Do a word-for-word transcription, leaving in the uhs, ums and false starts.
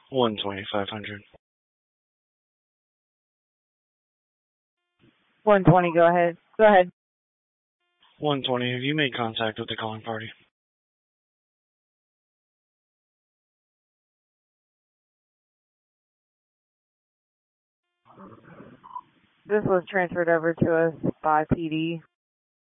one twenty, five hundred. one twenty, go ahead. Go ahead. one twenty, have you made contact with the calling party? This was transferred over to us by P D.